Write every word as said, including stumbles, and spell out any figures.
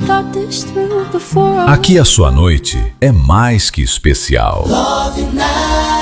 Aqui a sua noite é mais que especial. Love night.